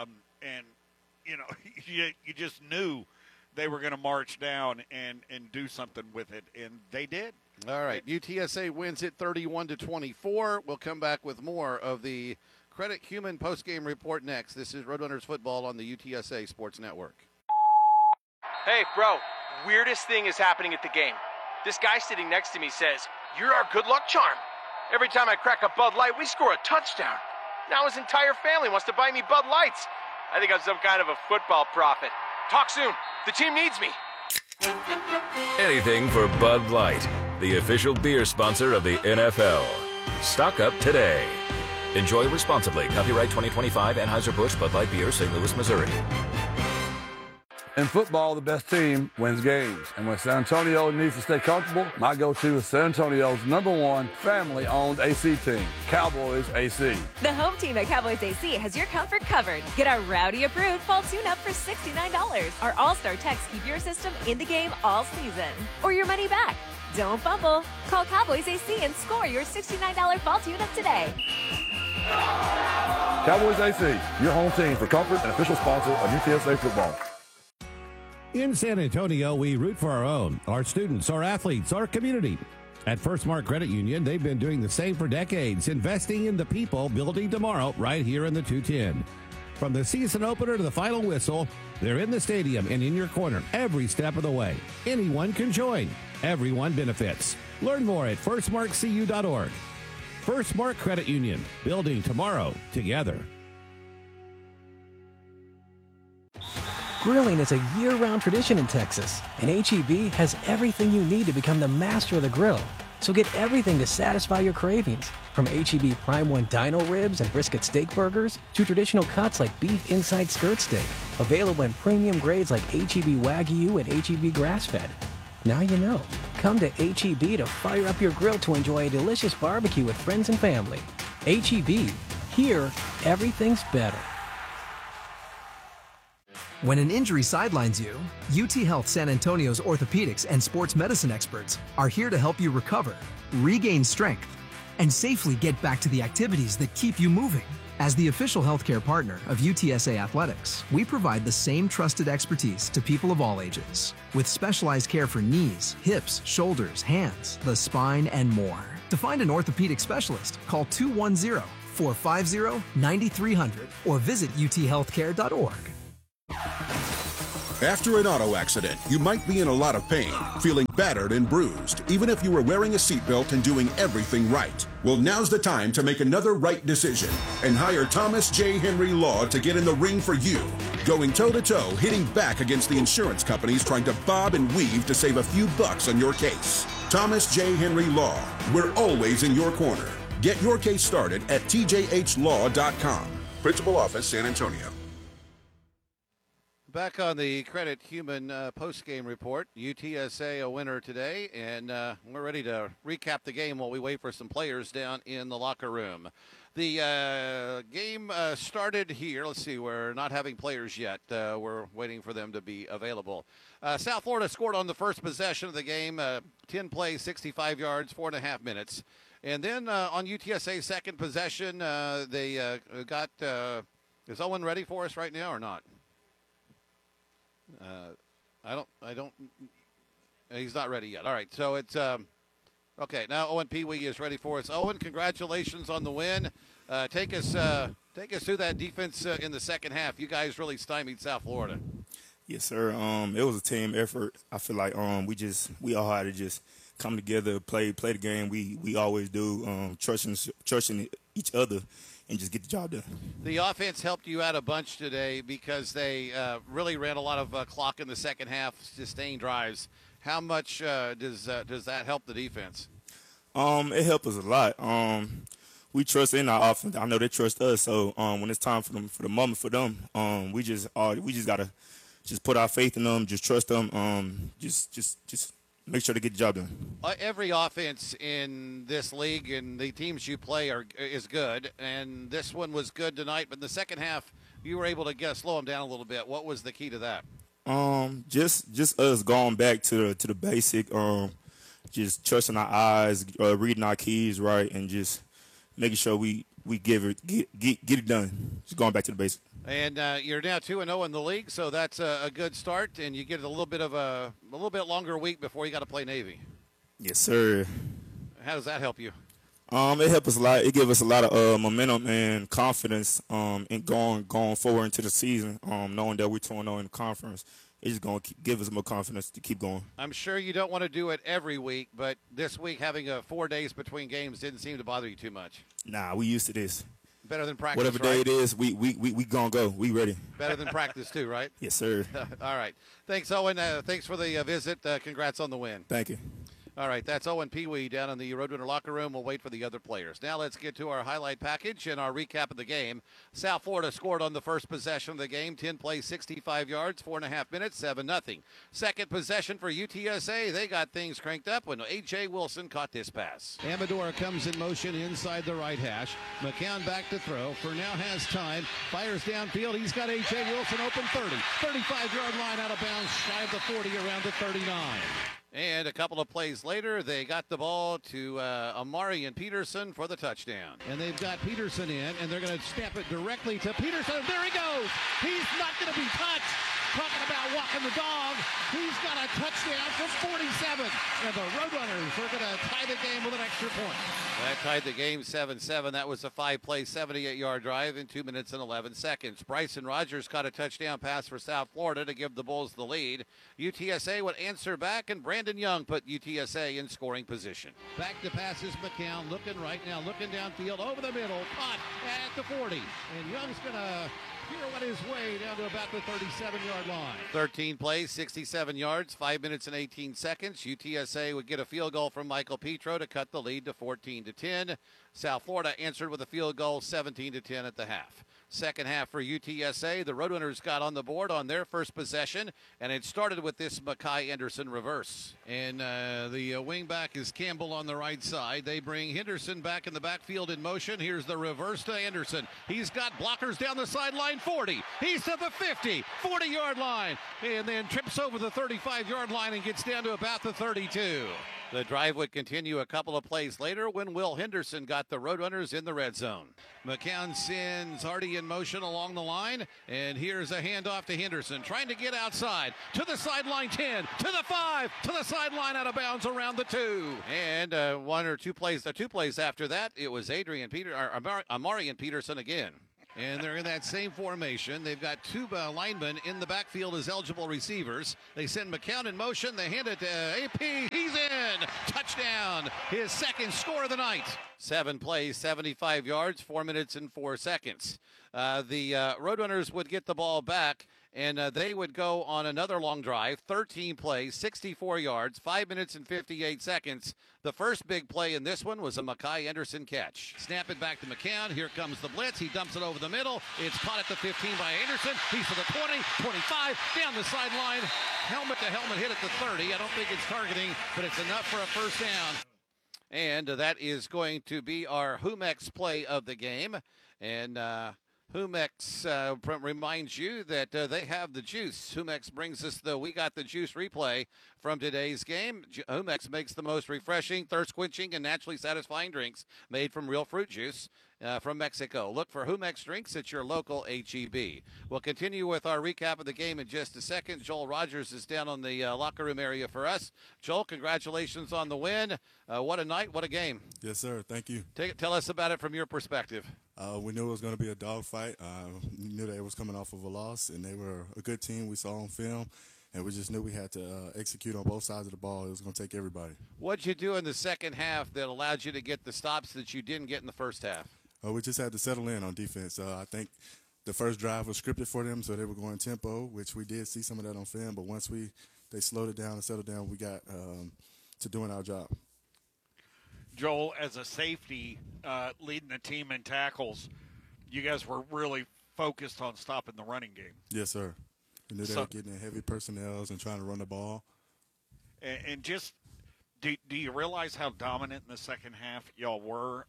S1: you just knew they were going to march down and do something with it, and they did.
S2: All right, UTSA wins it 31-24. We'll come back with more of the Credit Human postgame report next. This is Roadrunners Football on the UTSA Sports Network.
S6: Hey, bro, weirdest thing is happening at the game. This guy sitting next to me says, "You're our good luck charm. Every time I crack a Bud Light, we score a touchdown. Now his entire family wants to buy me Bud Lights. I think I'm some kind of a football prophet. Talk soon. The team needs me."
S10: Anything for Bud Light, the official beer sponsor of the NFL. Stock up today. Enjoy responsibly. Copyright 2025 Anheuser-Busch Bud Light Beer, St. Louis, Missouri.
S8: In football, the best team wins games. And when San Antonio needs to stay comfortable, my go-to is San Antonio's #1 family-owned AC team, Cowboys AC.
S16: The home team at Cowboys AC has your comfort covered. Get our Rowdy-approved fall tune-up for $69. Our all-star techs keep your system in the game all season. Or your money back. Don't fumble. Call Cowboys AC and score your $69 fall tune-up today.
S8: Cowboys AC, your home team for comfort and official sponsor of UTSA football.
S17: In San Antonio, we root for our own, our students, our athletes, our community. At First Mark Credit Union, they've been doing the same for decades, investing in the people building tomorrow right here in the 210. From the season opener to the final whistle, they're in the stadium and in your corner every step of the way. Anyone can join. Everyone benefits. Learn more at firstmarkcu.org. First Mark Credit Union, building tomorrow together.
S18: Grilling is a year-round tradition in Texas, and H-E-B has everything you need to become the master of the grill. So get everything to satisfy your cravings, from H-E-B Prime 1 Dino Ribs and Brisket Steak Burgers to traditional cuts like Beef Inside Skirt Steak, available in premium grades like H-E-B Wagyu and H-E-B Grass-Fed. Now you know. Come to H-E-B to fire up your grill to enjoy a delicious barbecue with friends and family. H-E-B. Here, everything's better.
S19: When an injury sidelines you, UT Health San Antonio's orthopedics and sports medicine experts are here to help you recover, regain strength, and safely get back to the activities that keep you moving. As the official healthcare partner of UTSA Athletics, we provide the same trusted expertise to people of all ages, with specialized care for knees, hips, shoulders, hands, the spine, and more. To find an orthopedic specialist, call 210-450-9300 or visit uthealthcare.org.
S20: After an auto accident, you might be in a lot of pain, feeling battered and bruised, even if you were wearing a seatbelt and doing everything right. Well, now's the time to make another right decision and hire Thomas J. Henry Law to get in the ring for you. Going toe-to-toe, hitting back against the insurance companies trying to bob and weave to save a few bucks on your case. Thomas J. Henry Law. We're always in your corner. Get your case started at tjhlaw.com. Principal Office, San Antonio.
S2: Back on the Credit Human post-game report. UTSA a winner today, and we're ready to recap the game while we wait for some players down in the locker room. The game started here. Let's see, we're not having players yet. We're waiting for them to be available. South Florida scored on the first possession of the game, 10 plays, 65 yards, 4.5 minutes. And then on UTSA's second possession, they got is Owen ready for us right now or not? I don't. He's not ready yet. All right, so it's okay. Now Owen Pee-wee is ready for us. Owen, congratulations on the win. Take us through that defense in the second half. You guys really stymied South Florida.
S21: Yes, sir. It was a team effort. I feel like we all had to just come together, play the game. We always do, trusting each other, and just get the job done.
S2: The offense helped you out a bunch today because they really ran a lot of clock in the second half, sustained drives. How much does that help the defense?
S21: It helped us a lot. We trust in our offense. I know they trust us. So when it's time for the moment for them, we just gotta just put our faith in them, just trust them, just make sure to get the job done.
S2: Every offense in this league and the teams you play is good, and this one was good tonight. But in the second half, you were able to slow them down a little bit. What was the key to that?
S21: Just us going back to the basic, just trusting our eyes, reading our keys right, and just making sure we get it done. Just going back to the basic.
S2: And you're now 2-0 in the league, so that's a good start. And you get a little bit longer week before you got to play Navy.
S21: Yes, sir.
S2: How does that help you?
S21: It helps us a lot. It gives us a lot of momentum and confidence in going forward into the season. Knowing that we're 2-0 in the conference, it's just going to give us more confidence to keep going.
S2: I'm sure you don't want to do it every week, but this week having 4 days between games didn't seem to bother you too much.
S21: Nah, we used to this.
S2: Better than practice,
S21: whatever day
S2: right?
S21: it is, we gonna go. We ready.
S2: Better than practice too, right?
S21: Yes, sir.
S2: All right. Thanks, Owen. Thanks for the visit. Congrats on the win.
S21: Thank you.
S2: All right, that's Owen Pee-wee down in the Roadrunner locker room. We'll wait for the other players. Now let's get to our highlight package and our recap of the game. South Florida scored on the first possession of the game, 10 plays, 65 yards, 4.5 minutes, 7-0. Second possession for UTSA. They got things cranked up when A.J. Wilson caught this pass.
S17: Amador comes in motion inside the right hash. McCown back to throw. For now has time. Fires downfield. He's got A.J. Wilson open 30. 35-yard line out of bounds, shy of the 40, around the 39.
S2: And a couple of plays later, they got the ball to Amari and Peterson for the touchdown.
S17: And they've got Peterson in, and they're going to snap it directly to Peterson. There he goes. He's not going to be touched. Talking about walking the dog. He's got a touchdown from 47. And the Roadrunners are going to tie the game with an extra point.
S2: That tied the game 7-7. That was a 5-play, 78-yard drive in 2 minutes and 11 seconds. Bryson Rogers caught a touchdown pass for South Florida to give the Bulls the lead. UTSA would answer back, and Brandon Young put UTSA in scoring position.
S17: Back to passes McCown, looking right now, looking downfield, over the middle, caught at the 40. And Young's going to pirouette his way down to about the 37-yard line.
S2: 13 plays, 67 yards, 5 minutes and 18 seconds. UTSA would get a field goal from Michael Petro to cut the lead to 14-10. South Florida answered with a field goal, 17-10 at the half. Second half for UTSA, the Roadrunners got on the board on their first possession, and it started with this Makai Anderson reverse. And the wingback is Campbell on the right side. They bring Henderson back in the backfield in motion. Here's the reverse to Anderson. He's got blockers down the sideline, 40. He's to the 50, 40-yard line, and then trips over the 35-yard line and gets down to about the 32. The drive would continue a couple of plays later when Will Henderson got the Roadrunners in the red zone. McCown sends Hardy in motion along the line, and here's a handoff to Henderson, trying to get outside to the sideline 10, to the 5, to the sideline out of bounds around the 2. And two plays after that, it was Amarian Peterson again. And they're in that same formation. They've got two linemen in the backfield as eligible receivers. They send McCown in motion. They hand it to AP. He's in. Touchdown. His second score of the night. 7 plays, 75 yards, 4 minutes and 4 seconds. The Roadrunners would get the ball back, and they would go on another long drive, 13 plays, 64 yards, 5 minutes and 58 seconds. The first big play in this one was a Makai Anderson catch. Snap it back to McCown. Here comes the blitz. He dumps it over the middle. It's caught at the 15 by Anderson. He's to the 20, 25, down the sideline. Helmet to helmet hit at the 30. I don't think it's targeting, but it's enough for a first down. And that is going to be our Humex play of the game. And Humex reminds you that they have the juice. Humex brings us the We Got the Juice replay from today's game. Humex makes the most refreshing, thirst-quenching, and naturally satisfying drinks made from real fruit juice from Mexico. Look for Humex drinks at your local H-E-B. We'll continue with our recap of the game in just a second. Joel Rogers is down on the locker room area for us. Joel, congratulations on the win. What a night, what a game.
S5: Yes, sir. Thank you.
S2: Tell us about it from your perspective.
S5: We knew it was going to be a dogfight. We knew they was coming off of a loss, and they were a good team we saw on film, and we just knew we had to execute on both sides of the ball. It was going to take everybody.
S2: What'd you do in the second half that allowed you to get the stops that you didn't get in the first half?
S5: We just had to settle in on defense. I think the first drive was scripted for them, so they were going tempo, which we did see some of that on film, but once they slowed it down and settled down, we got to doing our job.
S1: Joel, as a safety, leading the team in tackles, you guys were really focused on stopping the running game.
S5: Yes, sir. We knew they were getting in heavy personnel and trying to run the ball.
S1: And just, do you realize how dominant in the second half y'all were?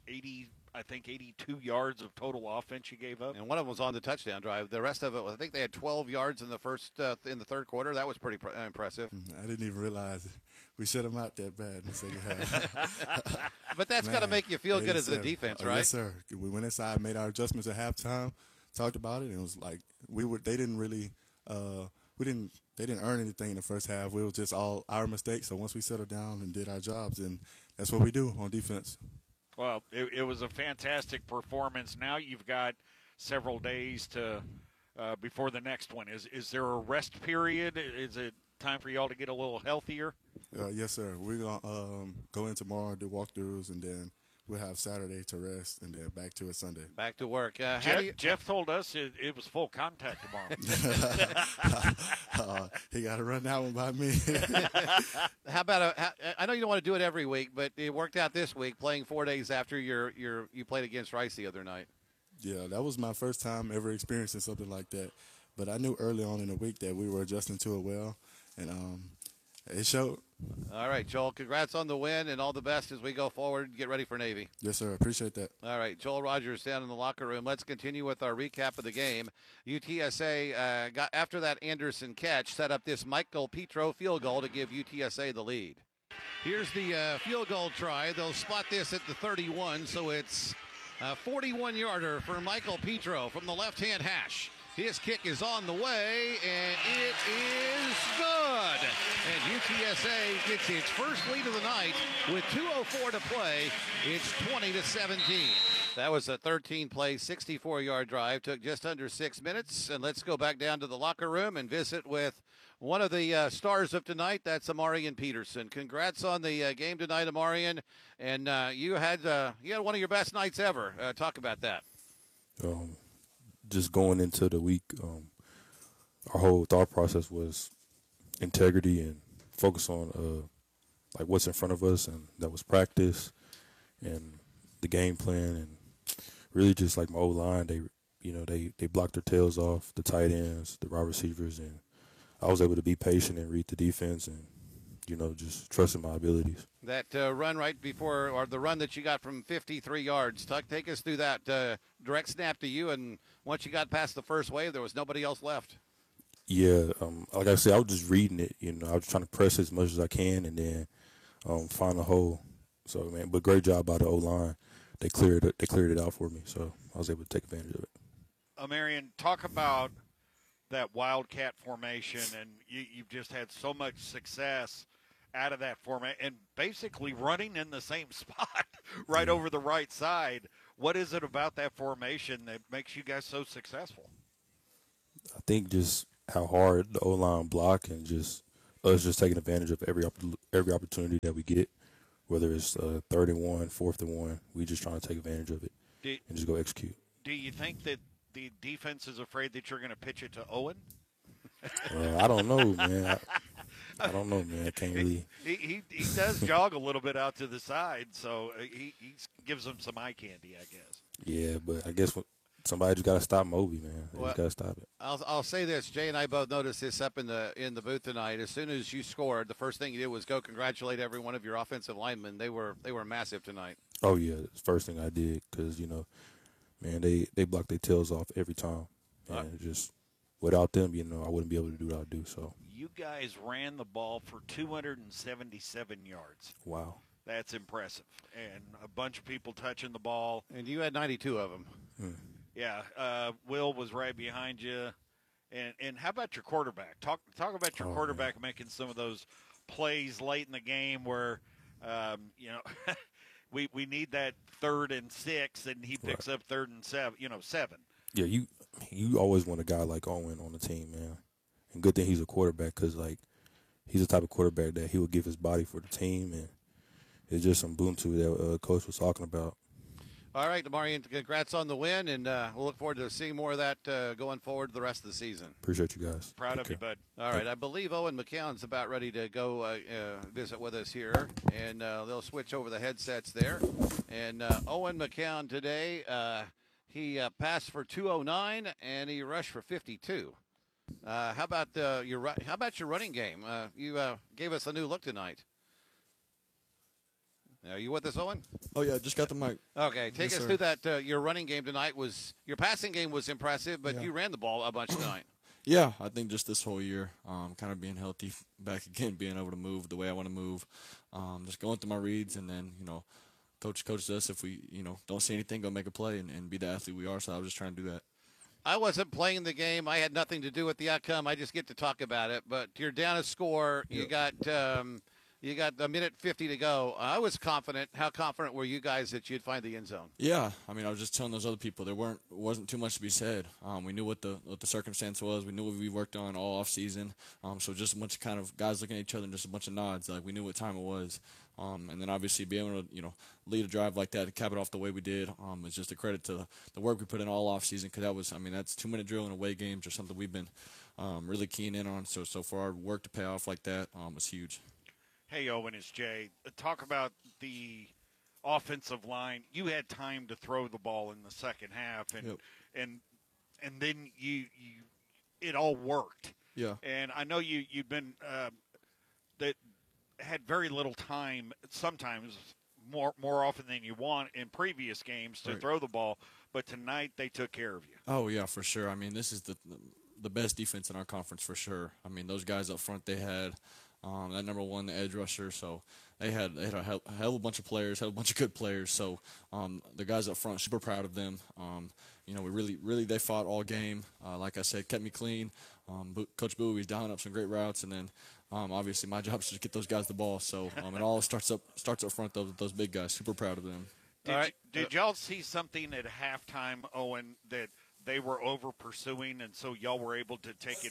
S1: 82 yards of total offense you gave up.
S2: And one of them was on the touchdown drive. The rest of it, I think they had 12 yards in the third quarter. That was pretty impressive.
S5: I didn't even realize we shut them out that bad in the second half.
S2: But that's got to make you feel good as a defense, right?
S5: Yes, sir. We went inside, made our adjustments at halftime, talked about it, and it was like they didn't really they didn't earn anything in the first half. It was just all our mistakes. So once we settled down and did our jobs, and that's what we do on defense.
S1: Well, it was a fantastic performance. Now you've got several days to before the next one. Is there a rest period? Is it time for y'all to get a little healthier?
S5: Yes, sir. We're going to go in tomorrow and do walkthroughs, and then we'll have Saturday to rest, and then back to it Sunday.
S2: Back to work.
S1: Jeff told us it was full contact tomorrow.
S5: He got to run that one by me.
S2: How about I know you don't want to do it every week, but it worked out this week, playing 4 days after you played against Rice the other night.
S5: Yeah, that was my first time ever experiencing something like that. But I knew early on in the week that we were adjusting to it well, and it showed.
S2: All right, Joel, congrats on the win, and all the best as we go forward and get ready for Navy.
S5: Yes, sir. Appreciate that.
S2: All right, Joel Rogers down in the locker room. Let's continue with our recap of the game. UTSA got after that Anderson catch, set up this Michael Petro field goal to give UTSA the lead. Here's the field goal try. They'll spot this at the 31, so it's a 41-yarder for Michael Petro from the left-hand hash. His kick is on the way, and it is good. And UTSA gets its first lead of the night with 2:04 to play. It's 20-17. That was a 13-play, 64-yard drive. Took just under 6 minutes. And let's go back down to the locker room and visit with one of the stars of tonight. That's Amarian Peterson. Congrats on the game tonight, Amarian. And you had one of your best nights ever. Talk about that.
S22: Just going into the week, our whole thought process was integrity and focus on like what's in front of us, and that was practice and the game plan, and really just like my old line. They blocked their tails off, the tight ends, the wide receivers, and I was able to be patient and read the defense and just trusting my abilities.
S2: That run right before, or the run that you got from 53 yards, take us through that direct snap to you, and once you got past the first wave, there was nobody else left.
S22: Yeah, like I said, I was just reading it. I was trying to press as much as I can, and then find a hole. So, man, but great job by the O-line. They cleared it out for me, so I was able to take advantage of it.
S1: Marion, talk about that Wildcat formation, and you've just had so much success out of that format and basically running in the same spot right over the right side. What is it about that formation that makes you guys so successful?
S22: I think just how hard the O-line block and just us just taking advantage of every opportunity that we get, whether it's 3rd and 1, 4th and 1. We just trying to take advantage of it and just go execute.
S1: Do you think that the defense is afraid that you're going to pitch it to Owen?
S22: I don't know, man. I don't know, man. I can't really.
S1: He does jog a little bit out to the side, so he gives them some eye candy, I guess.
S22: Yeah, but I guess somebody just got to stop Moby, man. They just got to stop it.
S2: I'll say this. Jay and I both noticed this up in the booth tonight. As soon as you scored, the first thing you did was go congratulate every one of your offensive linemen. They were massive tonight.
S22: Oh, yeah. It's the first thing I did because, man, they block their tails off every time. And just without them, I wouldn't be able to do what I do. So
S1: you guys ran the ball for 277 yards.
S22: Wow.
S1: That's impressive. And a bunch of people touching the ball.
S2: And you had 92 of them.
S1: Yeah. Will was right behind you. And how about your quarterback? Talk about your quarterback making some of those plays late in the game where, we need that 3rd and 6, and he picks up 3rd and 7.
S22: Yeah, you always want a guy like Owen on the team, man. And good thing he's a quarterback because, he's the type of quarterback that he would give his body for the team, and it's just some Ubuntu that Coach was talking about.
S2: All right, Marion, congrats on the win, and we'll look forward to seeing more of that going forward the rest of the season.
S22: Appreciate you guys.
S1: Proud of you, bud.
S2: All right, I believe Owen McCown's about ready to go visit with us here, and they'll switch over the headsets there. And Owen McCown today, he passed for 209 and he rushed for 52. How about your running game? You gave us a new look tonight. Are you with us, Owen?
S3: Oh yeah, just got the mic.
S2: Okay, take us through that. Your running game tonight your passing game was impressive, but you ran the ball a bunch tonight.
S3: Yeah, I think just this whole year, kind of being healthy back again, being able to move the way I want to move, just going through my reads, and then Coach coaches us if we don't see anything, go make a play and be the athlete we are. So I was just trying to do that.
S2: I wasn't playing the game. I had nothing to do with the outcome. I just get to talk about it. But you're down a score. You got a minute 50 to go. I was confident. How confident were you guys that you'd find the end zone?
S3: Yeah, I mean, I was just telling those other people there wasn't too much to be said. We knew what the circumstance was. We knew what we worked on all off season. So just a bunch of kind of guys looking at each other and just a bunch of nods. Like we knew what time it was. And then obviously being able to lead a drive like that and cap it off the way we did is just a credit to the work we put in all off season, because that's 2-minute drill and away games or something we've been really keen in on. So for our work to pay off like that was huge.
S1: Hey, Owen, it's Jay. Talk about the offensive line. You had time to throw the ball in the second half, and then it all worked.
S3: Yeah.
S1: And I know you've been that had very little time, sometimes more often than you want in previous games to throw the ball, but tonight they took care of you.
S3: Oh yeah, for sure. I mean, this is the best defense in our conference for sure. I mean, those guys up front, they had that number one, the edge rusher. So they had a hell of a bunch of players, had a bunch of good players. So the guys up front, super proud of them. We really they fought all game. Like I said, kept me clean. Coach Bowie was dialing up some great routes, and then obviously my job is to get those guys the ball. So it all starts up front. Those big guys, super proud of them.
S1: Did y'all see something at halftime, Owen, that they were over pursuing, and so y'all were able to take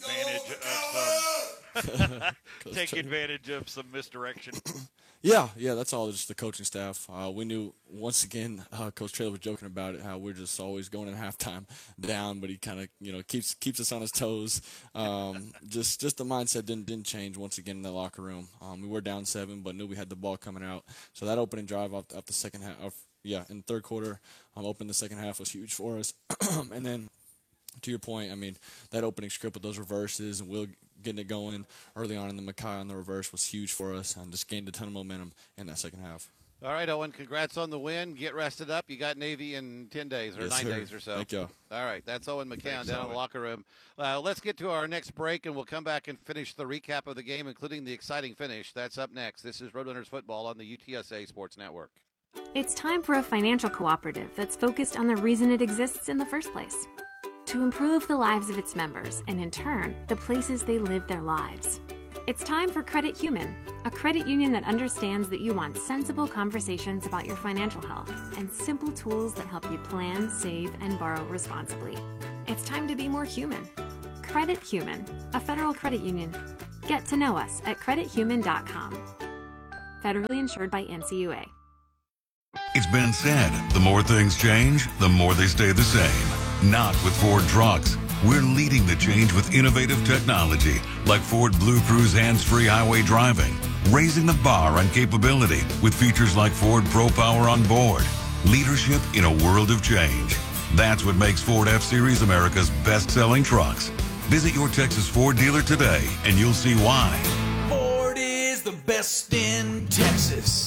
S1: advantage of some misdirection?
S3: Yeah, that's all just the coaching staff. We knew, once again, Coach Traylor was joking about it, how we're just always going in halftime down, but he kind of keeps us on his toes. Just the mindset didn't change once again in the locker room. We were down 7, but knew we had the ball coming out. So that opening drive off the second half, in the third quarter, opening the second half was huge for us. And then, to your point, I mean, that opening script with those reverses and Will getting it going early on in the Mackay on the reverse was huge for us, and just gained a ton of momentum in that second half.
S2: All right, Owen, congrats on the win. Get rested up. You got Navy in 10 days or 9 days or so.
S3: Thank you.
S2: All right, that's Owen McCown
S3: Thanks,
S2: down in
S3: Owen.
S2: the locker room. Let's get to our next break, and we'll come back and finish the recap of the game, including the exciting finish. That's up next. This is Roadrunners Football on the UTSA Sports Network.
S4: It's time for a financial cooperative that's focused on the reason it exists in the first place. To improve the lives of its members, and in turn, the places they live their lives. It's time for Credit Human, a credit union that understands that you want sensible conversations about your financial health and simple tools that help you plan, save, and borrow responsibly. It's time to be more human. Credit Human, a federal credit union. Get to know us at credithuman.com. Federally insured by NCUA.
S9: It's been said, the more things change, the more they stay the same. Not with Ford trucks. We're leading the change with innovative technology like Ford Blue Cruise hands-free highway driving, raising the bar on capability with features like Ford Pro Power on board. Leadership in a world of change. That's what makes Ford F-Series America's best-selling trucks. Visit your Texas Ford dealer today and you'll see why.
S23: Ford is the best in Texas.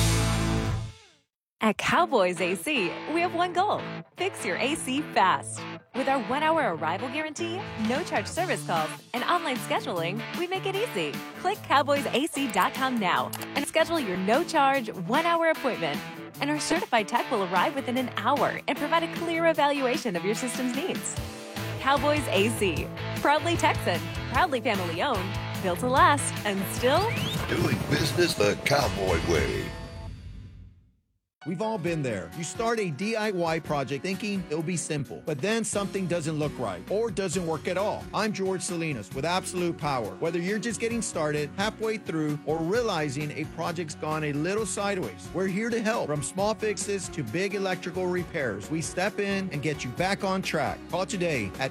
S16: At Cowboys AC, we have one goal: fix your AC fast. With our 1-hour arrival guarantee, no charge service calls, and online scheduling, we make it easy. Click cowboysac.com now and schedule your no charge 1-hour appointment. And our certified tech will arrive within an hour and provide a clear evaluation of your system's needs. Cowboys AC, proudly Texan, proudly family owned, built to last, and still
S24: doing business the Cowboy way.
S25: We've all been there. You start a DIY project thinking it'll be simple, but then something doesn't look right or doesn't work at all. I'm George Salinas with Absolute Power. Whether you're just getting started, halfway through, or realizing a project's gone a little sideways, we're here to help. From small fixes to big electrical repairs, we step in and get you back on track. Call today at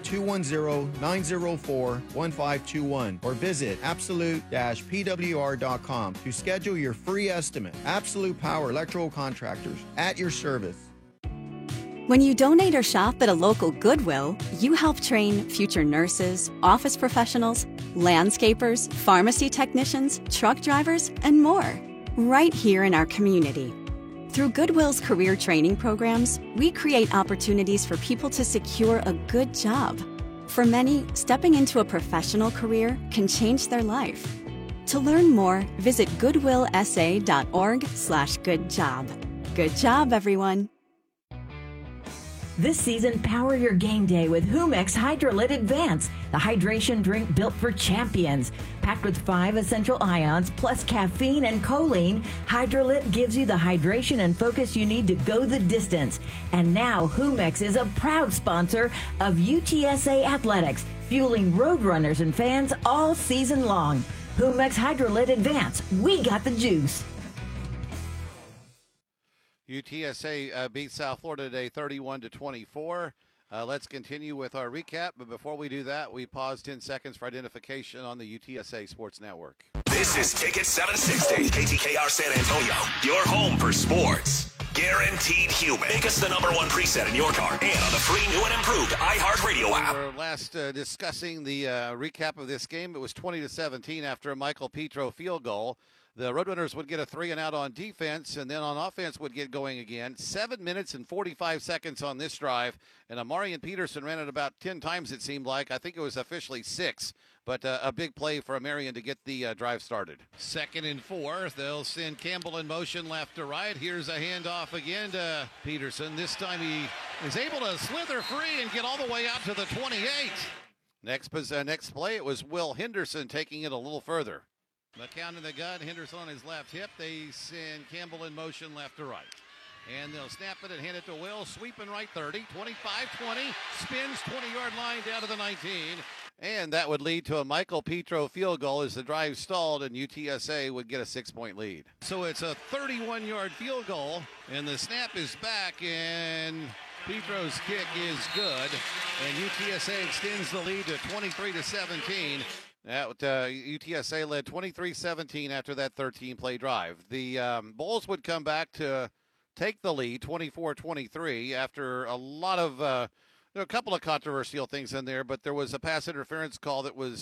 S25: 210-904-1521 or visit absolute-pwr.com to schedule your free estimate. Absolute Power Electrical Contractors, at your service.
S26: When you donate or shop at a local Goodwill, you help train future nurses, office professionals, landscapers, pharmacy technicians, truck drivers, and more, right here in our community. Through Goodwill's career training programs, we create opportunities for people to secure a good job. For many, stepping into a professional career can change their life. To learn more, visit goodwillsa.org/goodjob. Good job, everyone.
S13: This season, power your game day with Humex Hydrolit Advance, the hydration drink built for champions. Packed with 5 essential ions plus caffeine and choline, Hydrolit gives you the hydration and focus you need to go the distance. And now, Humex is a proud sponsor of UTSA Athletics, fueling Roadrunners and fans all season long. Humex Hydrolit Advance, we got the juice.
S2: UTSA beat South Florida today 31-24. Let's continue with our recap, but before we do that, we pause 10 seconds for identification on the UTSA Sports Network.
S27: This is Ticket 760, KTKR San Antonio, your home for sports. Guaranteed Human. Make us the #1 preset in your car and on the free new and improved iHeartRadio app.
S2: We were last discussing the recap of this game. It was 20-17 after a Michael Petro field goal. The Roadrunners would get a 3-and-out on defense, and then on offense would get going again. 7 minutes and 45 seconds on this drive, and Amarian Peterson ran it about 10 times, it seemed like. I think it was officially 6, but a big play for Amarian to get the drive started. 2nd and 4. They'll send Campbell in motion left to right. Here's a handoff again to Peterson. This time he is able to slither free and get all the way out to the 28. Next play, it was Will Henderson taking it a little further. McCown in the gun, Henderson on his left hip. They send Campbell in motion left to right. And they'll snap it and hand it to Will. Sweeping right 30, 25-20. Spins 20-yard line down to the 19. And that would lead to a Michael Petro field goal as the drive stalled and UTSA would get a 6-point lead. So it's a 31-yard field goal, and the snap is back, and Petro's kick is good. And UTSA extends the lead to 23-17. UTSA led 23-17 after that 13-play drive. The Bulls would come back to take the lead 24-23 after a lot of a couple of controversial things in there, but there was a pass interference call that was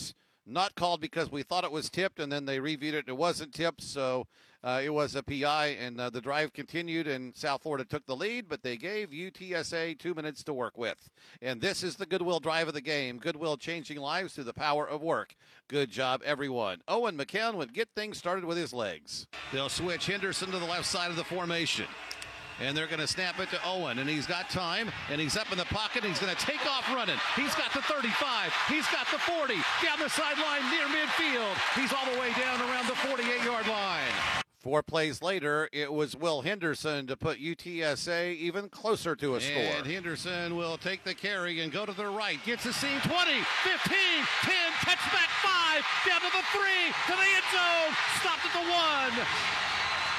S2: Not called because we thought it was tipped, and then they reviewed it and it wasn't tipped, so it was a PI, and the drive continued, and South Florida took the lead, but they gave UTSA 2 minutes to work with. And this is the Goodwill drive of the game. Goodwill changing lives through the power of work. Good job, everyone. Owen McCown would get things started with his legs. They'll switch Henderson to the left side of the formation. And they're going to snap it to Owen, and he's got time, and he's up in the pocket, and he's going to take off running. He's got the 35, he's got the 40, down the sideline near midfield. He's all the way down around the 48-yard line. 4 plays later, it was Will Henderson to put UTSA even closer to a score. And Henderson will take the carry and go to the right. Gets the seam, 20, 15, 10, touchback 5, down to the 3, to the end zone, stopped at the 1.